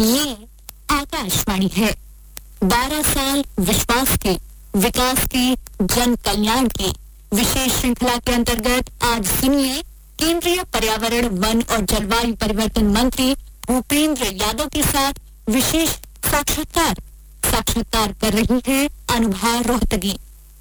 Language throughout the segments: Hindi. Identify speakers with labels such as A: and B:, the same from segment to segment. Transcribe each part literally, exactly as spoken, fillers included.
A: ये आकाशवाणी है। बारह साल विश्वास के, विकास की, जन कल्याण की विशेष श्रृंखला के अंतर्गत आज सुनिए केंद्रीय पर्यावरण, वन और जलवायु परिवर्तन मंत्री भूपेंद्र यादव के साथ विशेष साक्षात्कार। साक्षात्कार कर रही है अनुभा रोहतगी।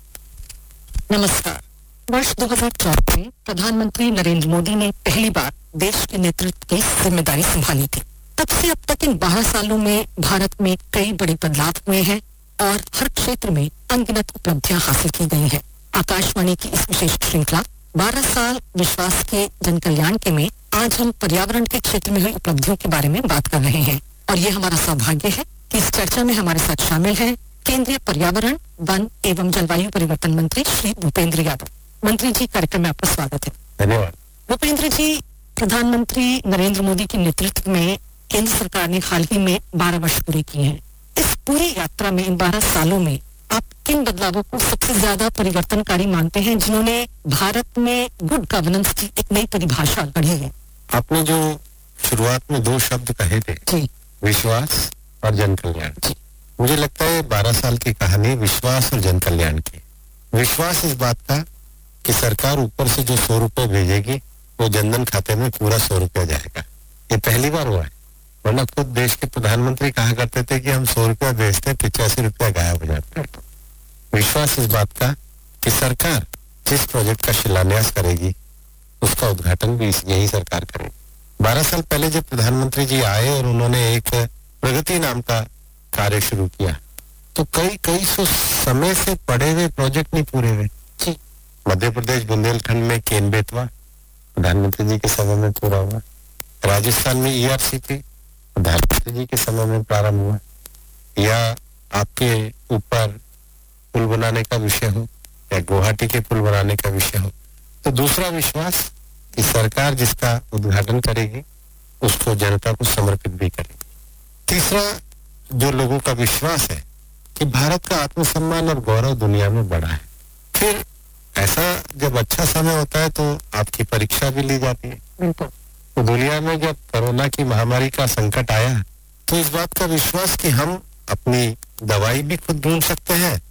B: नमस्कार। वर्ष दो हज़ार चौदह में प्रधानमंत्री नरेंद्र मोदी ने पहली बार देश के नेतृत्व की जिम्मेदारी संभाली थी। तब से अब तक इन बारह सालों में भारत में कई बड़े बदलाव हुए हैं और हर क्षेत्र में अनगिनत उपलब्धियां हासिल की गई हैं। आकाशवाणी की इस विशेष श्रृंखला बारह साल विश्वास के, जन कल्याण के में आज हम पर्यावरण के क्षेत्र में हुई उपलब्धियों के बारे में बात कर रहे हैं और ये हमारा सौभाग्य है कि इस चर्चा में हमारे साथ शामिल हैं केंद्रीय पर्यावरण, वन एवं जलवायु परिवर्तन मंत्री श्री भूपेंद्र यादव। मंत्री जी, कार्यक्रम में आपका स्वागत है।
C: धन्यवाद।
B: भूपेंद्र जी, प्रधानमंत्री नरेंद्र मोदी के नेतृत्व में केंद्र सरकार ने हाल ही में बारह वर्ष पूरे किए हैं। इस पूरी यात्रा में, इन बारह सालों में आप किन बदलावों को सबसे ज्यादा परिवर्तनकारी मानते हैं जिन्होंने भारत में गुड गवर्नेंस की एक नई परिभाषा गढ़ी है?
C: आपने जो शुरुआत में दो शब्द कहे थे,
B: जी,
C: विश्वास और जन कल्याण, मुझे लगता है बारह साल की कहानी विश्वास और जन कल्याण की। विश्वास इस बात का कि सरकार ऊपर से जो सौ रुपए भेजेगी वो जनधन खाते में पूरा सौ रुपया जाएगा। ये पहली बार हुआ है, वरना खुद देश के प्रधानमंत्री कहा करते थे कि हम सौ रुपया भेजते, पिचासी रुपया गायब हो जाता है। विश्वास इस बात का कि सरकार जिस प्रोजेक्ट का शिलान्यास करेगी उसका उद्घाटन भी यही सरकार करेगी। बारह साल पहले जब प्रधानमंत्री जी आए और उन्होंने एक प्रगति नाम का कार्य शुरू किया तो कई कई सौ समय से पड़े हुए प्रोजेक्ट नहीं पूरे हुए। मध्य प्रदेश बुंदेलखंड में केन बेतवा प्रधानमंत्री जी के समय में पूरा हुआ। राजस्थान में ईआरसीपी प्रधानमंत्री जी के समय में प्रारंभ हुआ। या आपके ऊपर पुल बनाने का विषय हो या गुवाहाटी के पुल बनाने का विषय हो। तो दूसरा विश्वास कि सरकार जिसका उद्घाटन करेगी उसको जनता को समर्पित भी करेगी। तीसरा जो लोगों का विश्वास है कि भारत का आत्मसम्मान और गौरव दुनिया में बड़ा है। फिर ऐसा जब अच्छा समय होता है तो आपकी परीक्षा भी ली जाती है। तो दुनिया में जब कोरोना की महामारी का संकट आया तो इस बात का विश्वास कि हम अपनी दवाई भी खुद ढूंढ सकते हैं